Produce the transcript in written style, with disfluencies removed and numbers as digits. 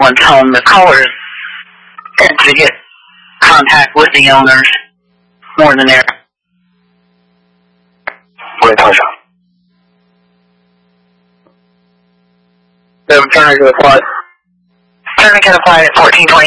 and tell them the callers to get contact with the owners more than ever. 喂，套上。 Tourniquet applied at 1420.